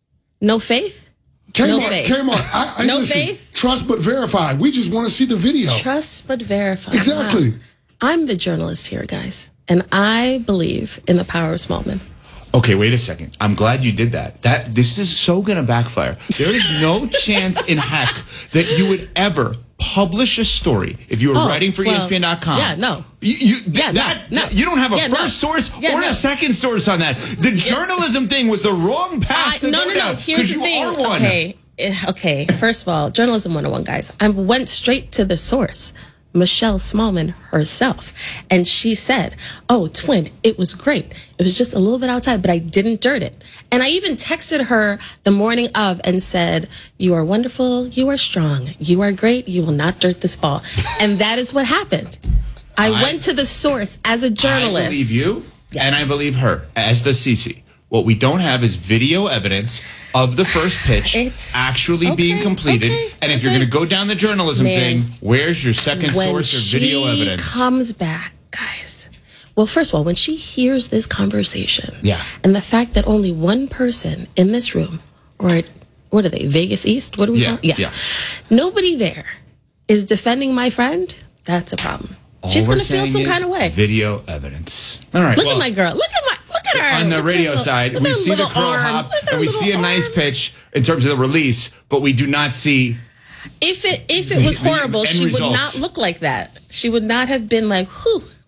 No faith? Came no on, faith. came on. I, I, No listen, faith? Trust but verify. We just want to see the video. Trust but verify. Exactly. Wow. I'm the journalist here, guys. And I believe in the power of Smallman. Okay, wait a second. I'm glad you did that. That this is so going to backfire. There is no chance in heck that you would ever publish a story if you were Oh, writing for well, E S P N dot com. yeah, no. You, you, Yeah, no, that, no. You don't have a Yeah, first no. source Yeah, or no. a second source on that. The journalism thing was the wrong path I, to no, go no, no. down, Here's 'cause the you thing. are one. Okay. Eh, Okay. First of all, journalism one oh one, guys. I went straight to the source, Michelle Smallman herself. And she said, oh, twin, it was great. It was just a little bit outside, but I didn't dirt it. And I even texted her the morning of and said, you are wonderful. You are strong. You are great. You will not dirt this ball. And that is what happened. I, I- went to the source as a journalist. I believe you, and I believe her as the C C. What we don't have is video evidence of the first pitch It's- actually okay, being completed. okay, and if you're okay. going to go down the journalism Man. thing, where's your second When source of video she evidence? comes back, guys. Well, first of all, when she hears this conversation, Yeah. and the fact that only one person in this room, or what are they, Vegas East? What do we Yeah, call? Yes, yeah. nobody there is defending my friend. That's a problem. All She's we're going to feel saying some is kind of way. Video evidence. All right. Look well, at my girl. Look at my. Look at her. on the Look at radio her little- side, look at we her see the little crow arm. hop Look at her and we little see a nice arm. pitch in terms of the release, but we do not see. If it if it was The- the horrible, end she results. would not look like that. She would not have been like, whew, wow.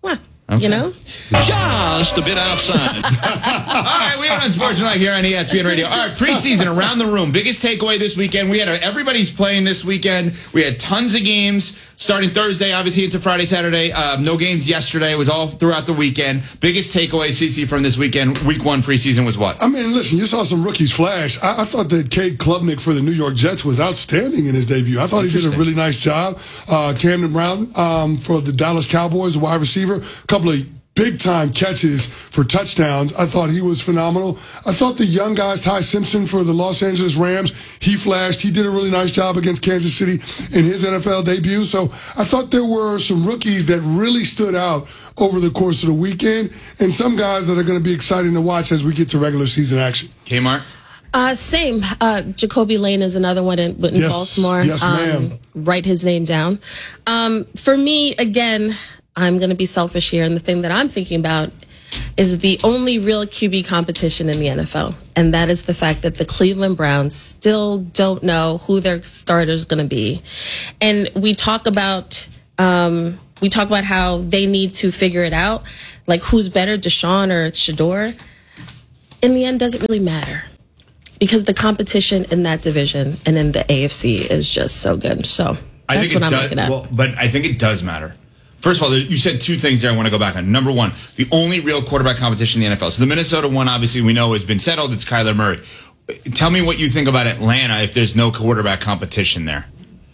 Okay. You know? Just a bit outside. All right, we are on Sports Night here on E S P N Radio. All right, preseason around the room. Biggest takeaway this weekend. We had a, everybody's playing this weekend. We had tons of games starting Thursday, obviously into Friday, Saturday. Uh, no games yesterday. It was all throughout the weekend. Biggest takeaway, CeCe, from this weekend, week one preseason was what? I mean, listen, you saw some rookies flash. I, I thought that Cade Klubnik for the New York Jets was outstanding in his debut. I thought he did a really nice job. Uh, Camden Brown um, for the Dallas Cowboys, wide receiver, a couple of big-time catches for touchdowns. I thought he was phenomenal. I thought the young guys, Ty Simpson for the Los Angeles Rams, he flashed. He did a really nice job against Kansas City in his N F L debut. So I thought there were some rookies that really stood out over the course of the weekend, and some guys that are going to be exciting to watch as we get to regular season action. Kmart? Uh, same. Uh, Jacoby Lane is another one in, in yes. Baltimore. Yes, ma'am. Um, write his name down. Um, for me, again, I'm going to be selfish here, and the thing that I'm thinking about is the only real Q B competition in the N F L, and that is the fact that the Cleveland Browns still don't know who their starter is going to be. And we talk about um, we talk about how they need to figure it out, like who's better, Deshaun or Shador. In the end, doesn't really matter because the competition in that division and in the A F C is just so good. So I that's think what it I'm does, looking at. Well, but I think it does matter. First of all, you said two things there I want to go back on. Number one, the only real quarterback competition in the N F L. So the Minnesota one, obviously, we know has been settled. It's Kyler Murray. Tell me what you think about Atlanta if there's no quarterback competition there.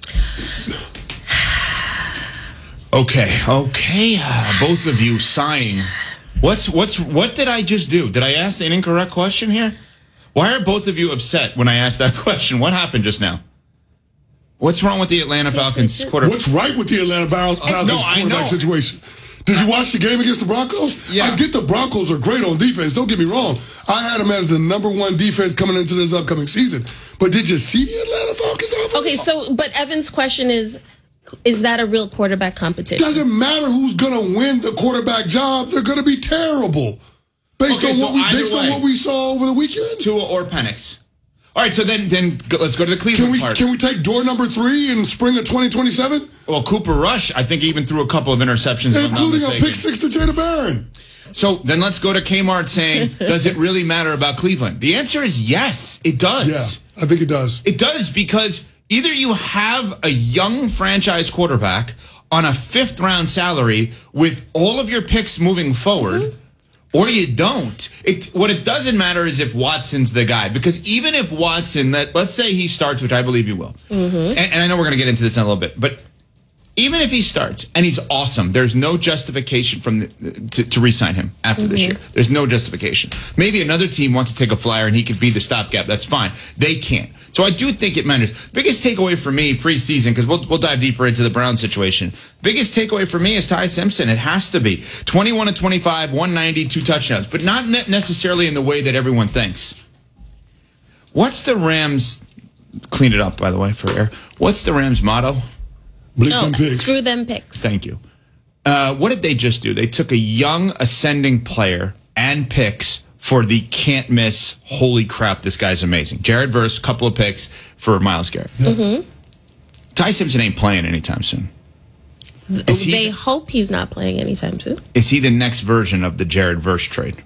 Okay, okay. Uh, both of you sighing. What's what's what did I just do? Did I ask an incorrect question here? Why are both of you upset when I asked that question? What happened just now? What's wrong with the Atlanta Falcons quarterback? What's right with the Atlanta Falcons uh, no, I quarterback know. situation? Did you watch the game against the Broncos? Yeah. I get the Broncos are great on defense. Don't get me wrong. I had them as the number one defense coming into this upcoming season. But did you see the Atlanta Falcons offense? Okay, so, but Evan's question is, is that a real quarterback competition? Doesn't matter who's going to win the quarterback job. They're going to be terrible. Based, Okay, on, so what we, either based on way. what we saw over the weekend. Tua or Penix. All right, so then then go, let's go to the Cleveland Can we, part. can we take door number three in spring of twenty twenty-seven? Well, Cooper Rush, I think, even threw a couple of interceptions, if I'm not Including a mistaken. pick six to Jada Barron. So then let's go to Kmart saying, does it really matter about Cleveland? The answer is yes, it does. Yeah, I think it does. It does because either you have a young franchise quarterback on a fifth round salary with all of your picks moving forward, mm-hmm. or you don't. It what it doesn't matter is if Watson's the guy, because even if Watson, that let's say he starts, which I believe he will, Mm-hmm. and, and I know we're going to get into this in a little bit, but even if he starts and he's awesome, there's no justification from the, to, to re-sign him after this Mm-hmm. year. There's no justification. Maybe another team wants to take a flyer and he could be the stopgap. That's fine. They can't. So I do think it matters. Biggest takeaway for me preseason, because we'll we'll dive deeper into the Brown situation. Biggest takeaway for me is Ty Simpson. It has to be twenty-one to twenty-five, one ninety, two touchdowns, but not ne- necessarily in the way that everyone thinks. What's the Rams? Clean it up, by the way, for air. What's the Rams' motto? Oh, screw them picks. Thank you. Uh, what did they just do? They took a young ascending player and picks for the can't miss. Holy crap, this guy's amazing. Jared Verse, couple of picks for Myles Garrett. Mm-hmm. Ty Simpson ain't playing anytime soon. Is They he, hope he's not playing anytime soon. is he the next version of the Jared Verse trade?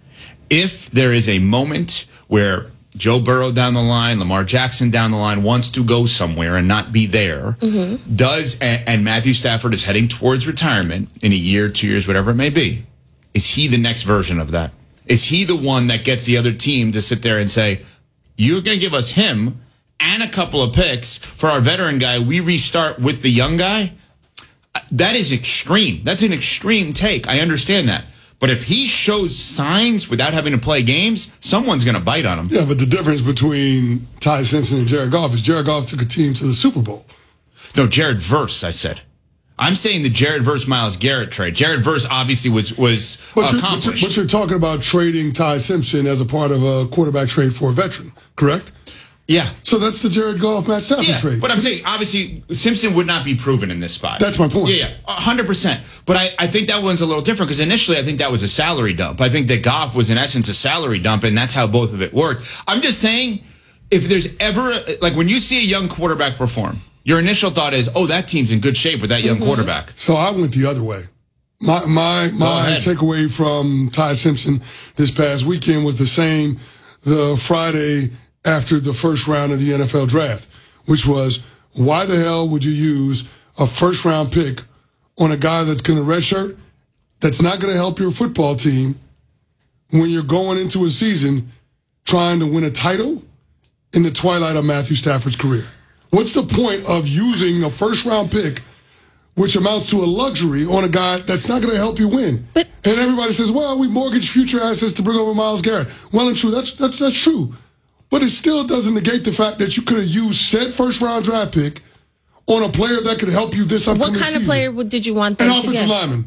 If there is a moment where Joe Burrow down the line, Lamar Jackson down the line wants to go somewhere and not be there, Mm-hmm. does and, and Matthew Stafford is heading towards retirement in a year, two years, whatever it may be, is he the next version of that? Is he the one that gets the other team to sit there and say, you're going to give us him and a couple of picks for our veteran guy, we restart with the young guy? That is extreme. That's an extreme take. I understand that. But if he shows signs without having to play games, someone's going to bite on him. Yeah, but the difference between Ty Simpson and Jared Goff is Jared Goff took a team to the Super Bowl. No, Jared Verse, I said. I'm saying the Jared Verse Myles Garrett trade. Jared Verse obviously was was But you're, but, accomplished. you're, but you're talking about trading Ty Simpson as a part of a quarterback trade for a veteran, correct? Yeah. So that's the Jared Goff, Matt Stafford Yeah, trade. but I'm saying, obviously, Simpson would not be proven in this spot. That's my point. Yeah, yeah, one hundred percent. But I, I think that one's a little different because initially I think that was a salary dump. I think that Goff was, in essence, a salary dump, and that's how both of it worked. I'm just saying, if there's ever, like when you see a young quarterback perform, your initial thought is, oh, that team's in good shape with that young Mhm. quarterback. So I went the other way. My my my takeaway from Ty Simpson this past weekend was the same the Friday after the first round of the N F L draft, which was, why the hell would you use a first round pick on a guy that's going to redshirt, that's not going to help your football team when you're going into a season trying to win a title in the twilight of Matthew Stafford's career? What's the point of using a first round pick, which amounts to a luxury, on a guy that's not going to help you win? But, and everybody says, well, we mortgage future assets to bring over Myles Garrett. Well and true, that's that's that's true. But it still doesn't negate the fact that you could have used said first round draft pick on a player that could help you this upcoming What kind season. of player would- did you want them An to offensive get? lineman.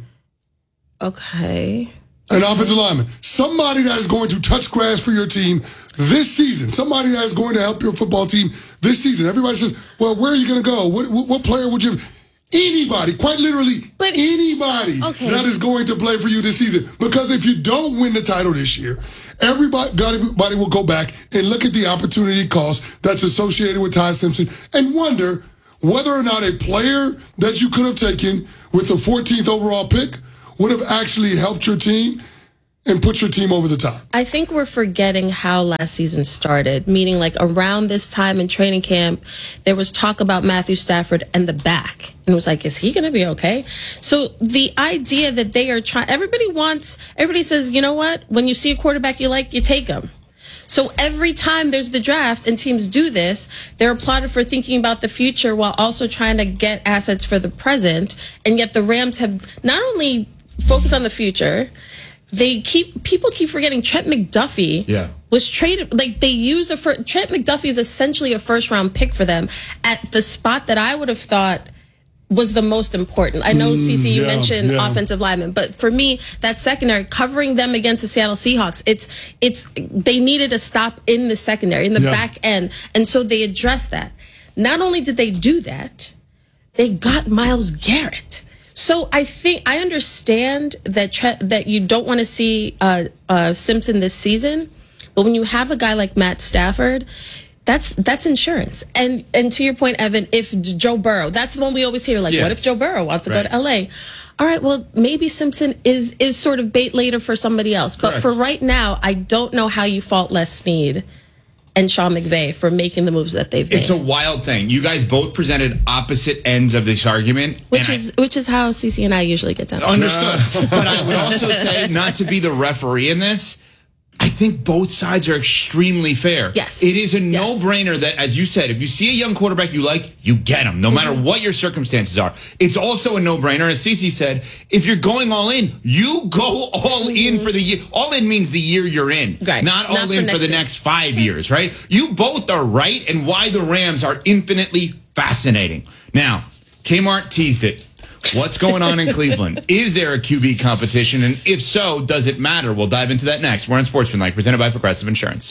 Okay. An offensive lineman. Somebody that is going to touch grass for your team this season. Somebody that is going to help your football team this season. Everybody says, well, where are you going to go? What, what, what player would you... Anybody, quite literally but, anybody okay. that is going to play for you this season. Because if you don't win the title this year, everybody, everybody will go back and look at the opportunity cost that's associated with Ty Simpson and wonder whether or not a player that you could have taken with the fourteenth overall pick would have actually helped your team and put your team over the top. I think we're forgetting how last season started, meaning like around this time in training camp, there was talk about Matthew Stafford and the back. And it was like, is he going to be okay? So the idea that they are trying, everybody wants, everybody says, you know what? When you see a quarterback you like, you take him. So every time there's the draft and teams do this, they're applauded for thinking about the future while also trying to get assets for the present. And yet the Rams have not only focused on the future, they keep people keep forgetting Trent McDuffie yeah. was traded. Like they use a fir- Trent McDuffie is essentially a first round pick for them at the spot that I would have thought was the most important. I know, mm, Cece, you yeah, mentioned yeah. offensive linemen, but for me, that secondary, covering them against the Seattle Seahawks, it's it's they needed a stop in the secondary, in the yeah. back end, and so they addressed that. Not only did they do that, they got Myles Garrett. So I think I understand that tre- that you don't want to see uh, uh, Simpson this season, but when you have a guy like Matt Stafford, that's that's insurance. And and to your point, Evan, if Joe Burrow, that's the one we always hear, like, yeah. what if Joe Burrow wants to right. go to L A? All right, well, maybe Simpson is is sort of bait later for somebody else. But Correct. For right now, I don't know how you fault Les Snead and Sean McVay for making the moves that they've made. It's a wild thing. You guys both presented opposite ends of this argument. Which is I, which is how Cece and I usually get down. Understood. But I would also say, not to be the referee in this, I think both sides are extremely fair. Yes. It is a yes. no-brainer that, as you said, if you see a young quarterback you like, you get him, no mm-hmm. matter what your circumstances are. It's also a no-brainer, as Cece said, if you're going all in, you go all mm-hmm. in for the year. All in means the year you're in, right. not all not in for, for the year. next five years, right? You both are right, and why the Rams are infinitely fascinating. Now, Kmart teased it. What's going on in Cleveland? Is there a Q B competition? And if so, does it matter? We'll dive into that next. We're on Sportsmanlike, presented by Progressive Insurance.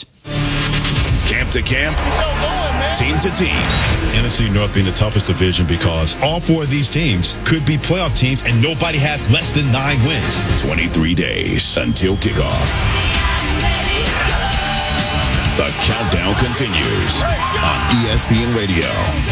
Camp to camp, team to team. N F C North being the toughest division because all four of these teams could be playoff teams and nobody has less than nine wins. twenty-three days until kickoff. The countdown continues on E S P N Radio.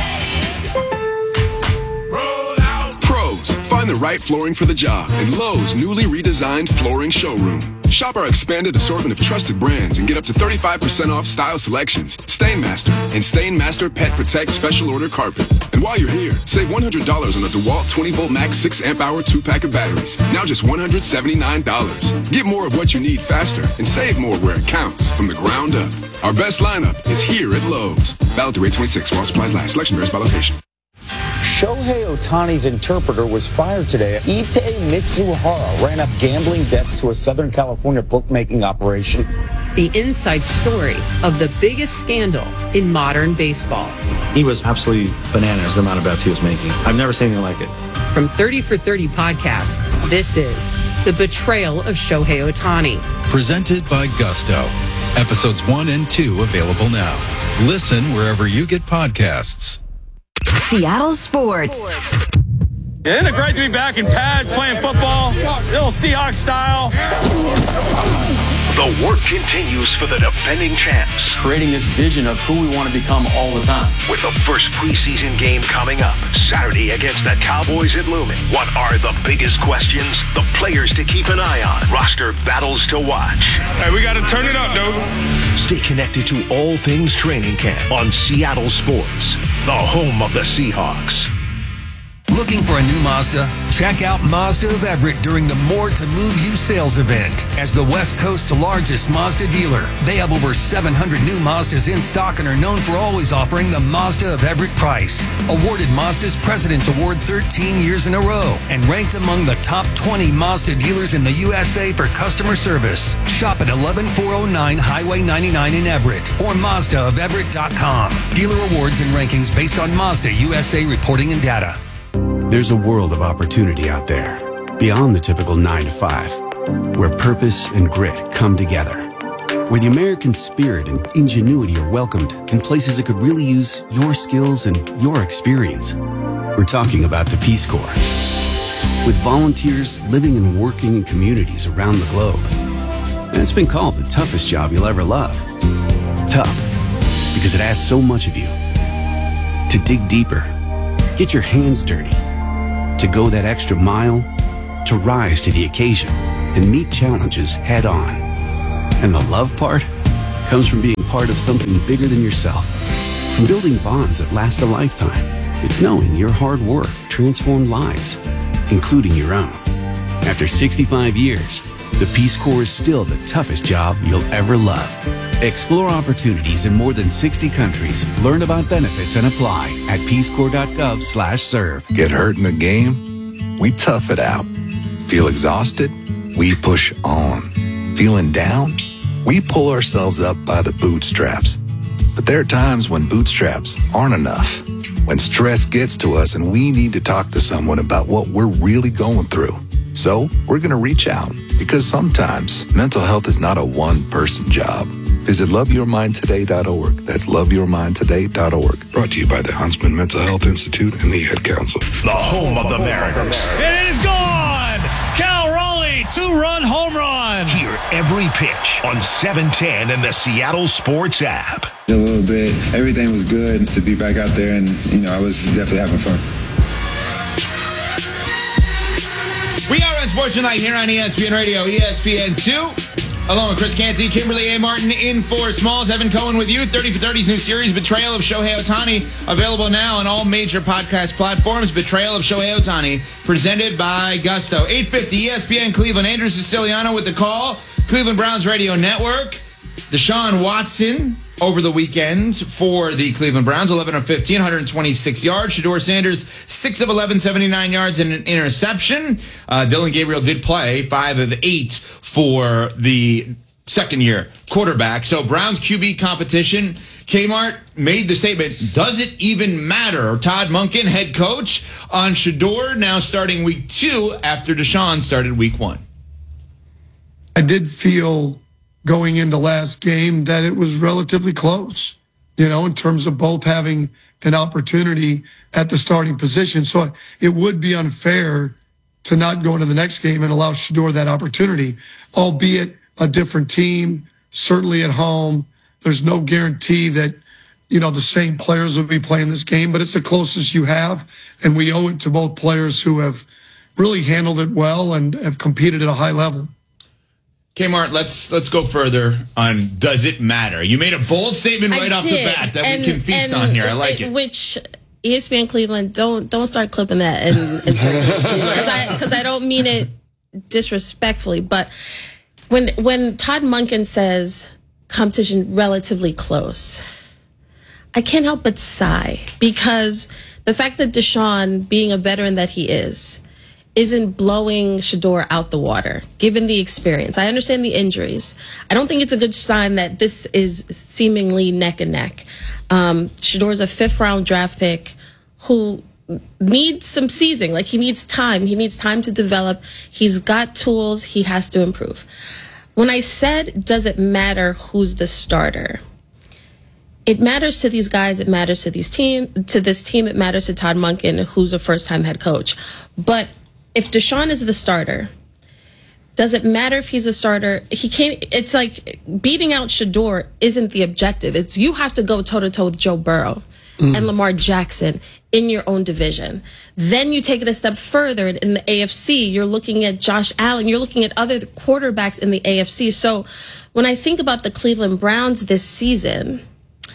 Find the right flooring for the job in Lowe's newly redesigned flooring showroom. Shop our expanded assortment of trusted brands and get up to thirty-five percent off style selections, Stainmaster, and Stainmaster Pet Protect Special Order Carpet. And while you're here, save one hundred dollars on the DeWalt twenty volt max six amp hour two pack of batteries. Now just one hundred seventy-nine dollars. Get more of what you need faster and save more where it counts from the ground up. Our best lineup is here at Lowe's. Valid through eight twenty-six while supplies last. Selection varies by location. Shohei Ohtani's interpreter was fired today. Ippei Mitsuhara ran up gambling debts to a Southern California bookmaking operation. The inside story of the biggest scandal in modern baseball. He was absolutely bananas, the amount of bets he was making. I've never seen anything like it. From thirty for thirty podcasts, this is The Betrayal of Shohei Ohtani. Presented by Gusto. Episodes one and two available now. Listen wherever you get podcasts. Seattle Sports. Isn't it great to be back in pads playing football? Little Seahawks style. The work continues for the defending champs. Creating this vision of who we want to become all the time. With the first preseason game coming up Saturday against the Cowboys at Lumen. What are the biggest questions? The players to keep an eye on. Roster battles to watch. Hey, we got to turn it up, dude. Stay connected to all things training camp on Seattle Sports, the home of the Seahawks. Looking for a new Mazda? Check out Mazda of Everett during the More to Move You sales event. As the West Coast's largest Mazda dealer, they have over seven hundred new Mazdas in stock and are known for always offering the Mazda of Everett price. Awarded Mazda's President's Award thirteen years in a row and ranked among the top twenty Mazda dealers in the U S A for customer service. Shop at eleven four oh nine Highway ninety-nine in Everett or Mazda of Everett dot com. Dealer awards and rankings based on Mazda U S A reporting and data. There's a world of opportunity out there, beyond the typical nine to five, where purpose and grit come together, where the American spirit and ingenuity are welcomed in places that could really use your skills and your experience. We're talking about the Peace Corps. With volunteers living and working in communities around the globe. And it's been called the toughest job you'll ever love. Tough, because it asks so much of you. To dig deeper, get your hands dirty, to go that extra mile, to rise to the occasion and meet challenges head on. And the love part comes from being part of something bigger than yourself, from building bonds that last a lifetime. It's knowing your hard work transformed lives, including your own. After sixty-five years, the Peace Corps is still the toughest job you'll ever love. Explore opportunities in more than sixty countries. Learn about benefits and apply at peace corps dot gov slash serve. Get hurt in the game? We tough it out. Feel exhausted? We push on. Feeling down? We pull ourselves up by the bootstraps. But there are times when bootstraps aren't enough. When stress gets to us and we need to talk to someone about what we're really going through. So we're going to reach out because sometimes mental health is not a one-person job. Visit love your mind today dot org. That's love your mind today dot org. Brought to you by the Huntsman Mental Health Institute and the Ad Council. The home of the Mariners. It is gone! Cal Raleigh, two-run home run! Hear every pitch on seven ten and the Seattle Sports app. A little bit. Everything was good to be back out there, and, you know, I was definitely having fun. We are on Sports Tonight here on E S P N Radio, E S P N two. Along with Chris Canty, Kimberly A. Martin in for Smalls. Evan Cohen with you. thirty for thirty's new series, Betrayal of Shohei Ohtani, available now on all major podcast platforms. Betrayal of Shohei Ohtani, presented by Gusto. eight fifty E S P N Cleveland. Andrew Siciliano with the call. Cleveland Browns Radio Network. Deshaun Watson over the weekend for the Cleveland Browns, eleven of fifteen, one hundred twenty-six yards. Shedeur Sanders, six of eleven, seventy-nine yards and an interception. Uh, Dylan Gabriel did play five of eight for the second-year quarterback. So Browns Q B competition. Kmart made the statement, does it even matter? Todd Monken, head coach, on Shedeur, now starting week two after Deshaun started week one. I did feel going into last game that it was relatively close, you know, in terms of both having an opportunity at the starting position. So it would be unfair to not go into the next game and allow Shedeur that opportunity, albeit a different team, certainly at home. There's no guarantee that, you know, the same players will be playing this game, but it's the closest you have. And we owe it to both players who have really handled it well and have competed at a high level. Kmart, let's let's go further on does it matter? You made a bold statement right I off did. the bat that and, we can feast on here. I like it. Which E S P N Cleveland, don't don't start clipping that and because I because I don't mean it disrespectfully, but when when Todd Monken says competition relatively close, I can't help but sigh because the fact that Deshaun, being a veteran that he is, isn't blowing Shedeur out the water, given the experience. I understand the injuries. I don't think it's a good sign that this is seemingly neck and neck. Um, Shedeur's a fifth round draft pick who needs some seasoning. Like, he needs time. He needs time to develop. He's got tools. He has to improve. When I said, does it matter who's the starter? It matters to these guys. It matters to these team, to this team. It matters to Todd Monken, who's a first time head coach. But if Deshaun is the starter, Does it matter if he's a starter? He can't. It's like beating out Shedeur isn't the objective. It's you have to go toe to toe with Joe Burrow mm. and Lamar Jackson in your own division. Then you take it a step further in the A F C. You're looking at Josh Allen. You're looking at other quarterbacks in the A F C. So when I think about the Cleveland Browns this season,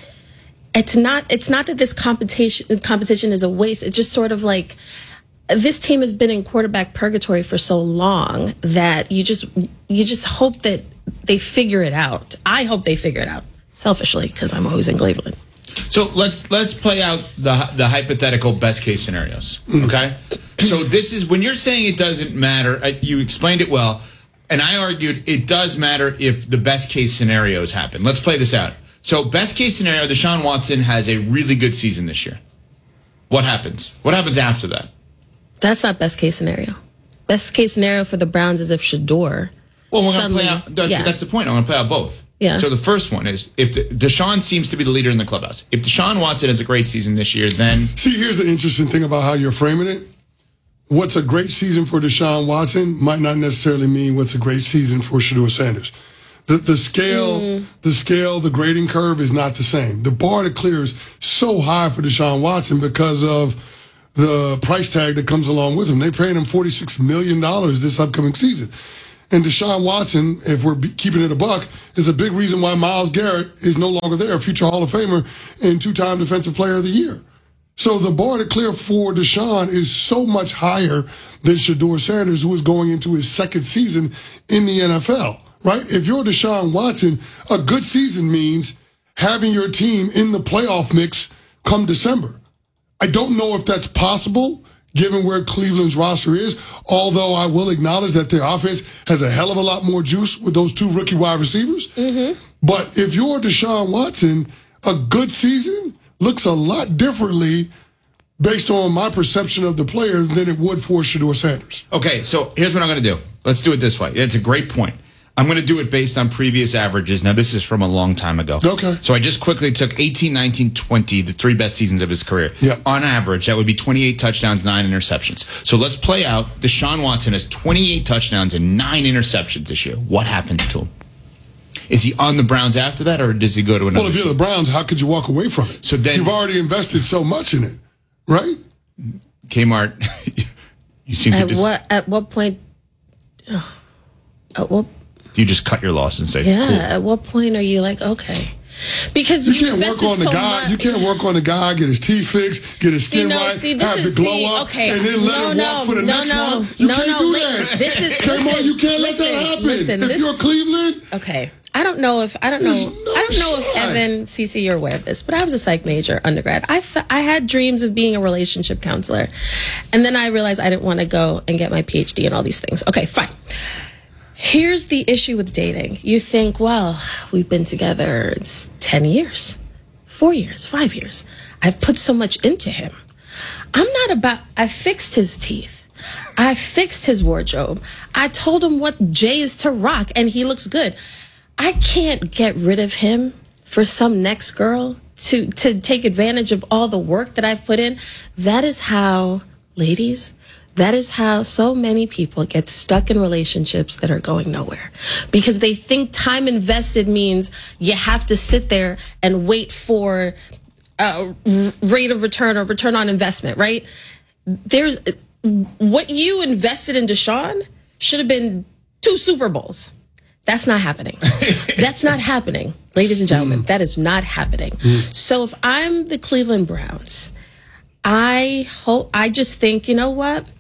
it's not. It's not that this competition competition is a waste. It's just sort of like. This team has been in quarterback purgatory for so long that you just you just hope that they figure it out. I hope they figure it out, selfishly, because I'm always in Cleveland. So let's let's play out the the hypothetical best case scenarios. Okay, so this is when you're saying it doesn't matter. You explained it well, and I argued it does matter if the best case scenarios happen. Let's play this out. So best case scenario, Deshaun Watson has a really good season this year. What happens? What happens after that? That's not best case scenario. Best case scenario for the Browns is if Shedeur. Well, we're going to play out. That, yeah. That's the point. I'm going to play out both. Yeah. So the first one is if the, Deshaun seems to be the leader in the clubhouse. If Deshaun Watson has a great season this year, then see, here's the interesting thing about how you're framing it. What's a great season for Deshaun Watson might not necessarily mean what's a great season for Shedeur Sanders. The the scale, mm. the scale, the grading curve is not the same. The bar to clear is so high for Deshaun Watson because of the price tag that comes along with him. They're paying him forty-six million dollars this upcoming season. And Deshaun Watson, if we're keeping it a buck, is a big reason why Myles Garrett is no longer there, future Hall of Famer and two-time Defensive Player of the Year. So the bar to clear for Deshaun is so much higher than Shedeur Sanders, who is going into his second season in the N F L, right? If you're Deshaun Watson, a good season means having your team in the playoff mix come December. I don't know if that's possible, given where Cleveland's roster is, although I will acknowledge that their offense has a hell of a lot more juice with those two rookie wide receivers. Mm-hmm. But if you're Deshaun Watson, a good season looks a lot differently based on my perception of the player than it would for Shedeur Sanders. Okay, so here's what I'm going to do. Let's do it this way. It's a great point. I'm going to do it based on previous averages. Now, this is from a long time ago. Okay. So I just quickly took eighteen, nineteen, twenty, the three best seasons of his career. Yeah. On average, that would be twenty-eight touchdowns, nine interceptions. So let's play out. Deshaun Watson has twenty-eight touchdowns and nine interceptions this year. What happens to him? Is he on the Browns after that, or does he go to another Well, if you're team? the Browns, how could you walk away from it? So then, you've already invested so much in it, right? Kmart, you seem to At just... what, at what point... Oh, at what You just cut your loss and say, Yeah, cool. at what point are you like, okay? Because you, you can't work on the so guy. much. You can't work on the guy, get his teeth fixed, get his See, skin no, right, see, this have is, the glow see, up, okay. and then let no, him no, walk for the no, next no, one. You no, can't no, do li- that. This is, Come listen, on, you can't listen, let that happen. Listen, if this, you're Cleveland, okay. I don't know if I don't know no I don't know if shot. Evan, Cece, you're aware of this, but I was a psych major undergrad. I th- I had dreams of being a relationship counselor, and then I realized I didn't want to go and get my P H D and all these things. Okay, fine. Here's the issue with dating. You think, well, we've been together it's ten years, four years, five years. I've put so much into him. I'm not about, I fixed his teeth. I fixed his wardrobe. I told him what J's to rock, and he looks good. I can't get rid of him for some next girl to, to take advantage of all the work that I've put in. That is how, ladies, that is how so many people get stuck in relationships that are going nowhere, because they think time invested means you have to sit there and wait for a rate of return or return on investment, right? There's what you invested in Deshaun should have been two Super Bowls. That's not happening. That's not happening, ladies and gentlemen. That is not happening. So if I'm the Cleveland Browns, I hope, I just think, you know what?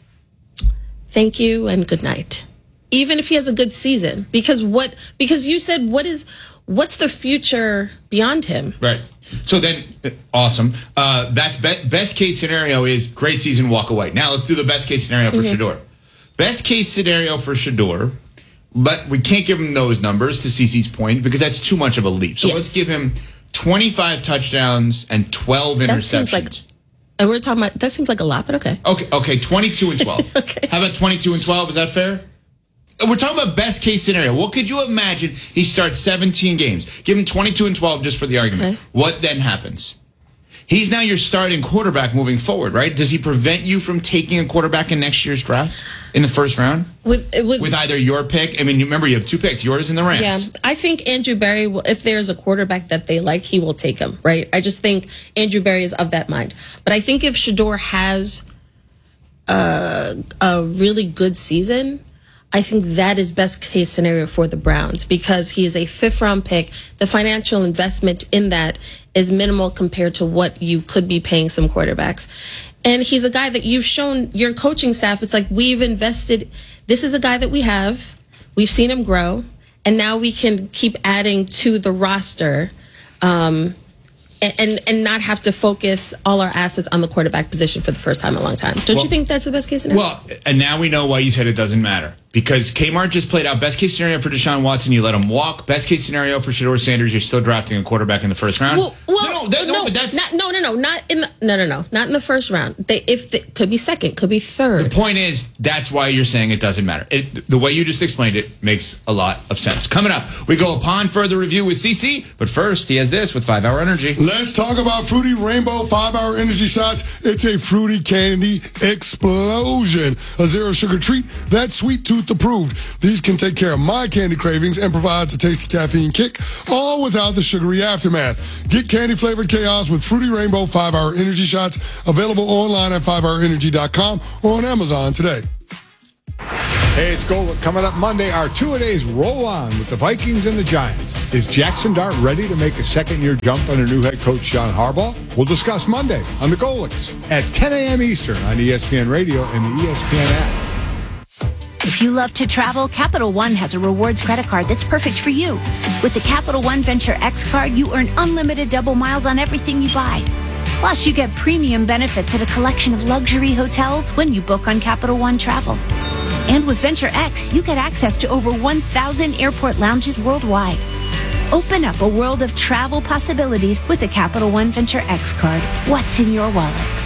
Thank you and good night. Even if he has a good season, because what? Because you said, what is, what's the future beyond him? Right. So then, awesome. Uh, that's be- best case scenario is great season, walk away. Now let's do the best case scenario for mm-hmm. Shedeur. Best case scenario for Shedeur, but we can't give him those numbers, to Cece's point, because that's too much of a leap. So yes. let's give him twenty-five touchdowns and twelve that interceptions. Seems like, and we're talking about, that seems like a lot, but okay. Okay, okay, twenty-two and twelve. Okay. How about twenty-two and twelve? Is that fair? We're talking about best case scenario. What could you imagine? He starts seventeen games. Give him twenty-two and twelve just for the argument. Okay. What then happens? He's now your starting quarterback moving forward, right? Does he prevent you from taking a quarterback in next year's draft in the first round? With with, with either your pick, I mean, remember you have two picks, yours and the Rams. Yeah, I think Andrew Berry, will, if there's a quarterback that they like, he will take him, right? I just think Andrew Berry is of that mind. But I think if Shedeur has a, a really good season, I think that is best case scenario for the Browns because he is a fifth round pick. The financial investment in that is minimal compared to what you could be paying some quarterbacks. And he's a guy that you've shown your coaching staff. It's like we've invested. This is a guy that we have. We've seen him grow. And now we can keep adding to the roster. Um, And, and not have to focus all our assets on the quarterback position for the first time in a long time. Don't well, you think that's the best case scenario? Well, and now we know why you said it doesn't matter. Because Kmart just played out best case scenario for Deshaun Watson, you let him walk. Best case scenario for Shedeur Sanders, you're still drafting a quarterback in the first round. Well, well no, no, that, no, no, but that's not, no, no, no, not in the, no, no, no, not in the first round. They, if they, could be second, could be third. The point is, that's why you're saying it doesn't matter. It, the way you just explained it makes a lot of sense. Coming up, we go upon further review with C C, but first he has this with five hour Energy. Let's talk about Fruity Rainbow five hour Energy Shots. It's a fruity candy explosion. A zero sugar treat that's sweet tooth approved. These can take care of my candy cravings and provide a tasty caffeine kick, all without the sugary aftermath. Get candy-flavored chaos with Fruity Rainbow five hour Energy Shots, available online at five hour energy dot com or on Amazon today. Hey, it's Gold. Coming up Monday, our two-a-days roll on with the Vikings and the Giants. Is Jackson Dart ready to make a second-year jump under new head coach John Harbaugh? We'll discuss Monday on the Golics at ten a.m. Eastern on E S P N Radio and the E S P N app. If you love to travel, Capital One has a rewards credit card that's perfect for you. With the Capital One Venture X card, you earn unlimited double miles on everything you buy. Plus, you get premium benefits at a collection of luxury hotels when you book on Capital One Travel. And with Venture X, you get access to over one thousand airport lounges worldwide. Open up a world of travel possibilities with the Capital One Venture X card. What's in your wallet?